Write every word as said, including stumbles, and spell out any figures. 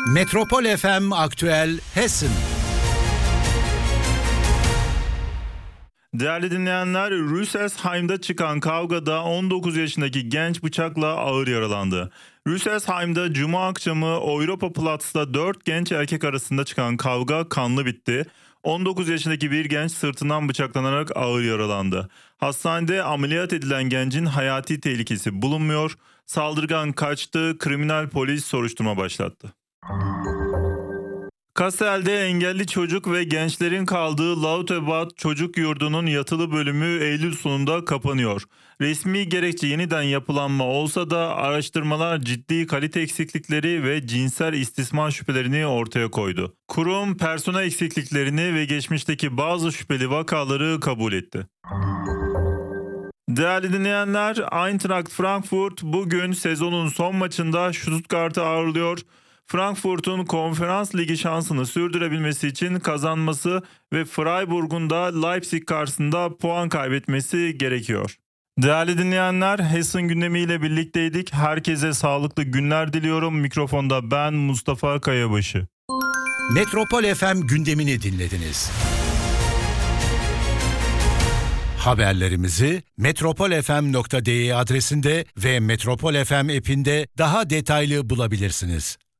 Metropol F M Aktüel Hessen. Değerli dinleyenler, Rüsselsheim'da çıkan kavgada on dokuz yaşındaki genç bıçakla ağır yaralandı. Rüsselsheim'da Cuma akşamı Europa Platz'ta dört genç erkek arasında çıkan kavga kanlı bitti. on dokuz yaşındaki bir genç sırtından bıçaklanarak ağır yaralandı. Hastanede ameliyat edilen gencin hayati tehlikesi bulunmuyor. Saldırgan kaçtı, kriminal polis soruşturma başlattı. Kassel'de engelli çocuk ve gençlerin kaldığı Lauterbad Çocuk Yurdu'nun yatılı bölümü Eylül sonunda kapanıyor. Resmi gerekçe yeniden yapılanma olsa da araştırmalar ciddi kalite eksiklikleri ve cinsel istismar şüphelerini ortaya koydu. Kurum personel eksikliklerini ve geçmişteki bazı şüpheli vakaları kabul etti. Değerli dinleyenler, Eintracht Frankfurt bugün sezonun son maçında Stuttgart'ı ağırlıyor. Frankfurt'un Konferans Ligi şansını sürdürebilmesi için kazanması ve Freiburg'un da Leipzig karşısında puan kaybetmesi gerekiyor. Değerli dinleyenler, Hessen gündemiyle birlikteydik. Herkese sağlıklı günler diliyorum. Mikrofonda ben Mustafa Kayabaşı. Metropol F M gündemini dinlediniz. Haberlerimizi metropol f m nokta d e adresinde ve Metropol F M app'inde daha detaylı bulabilirsiniz.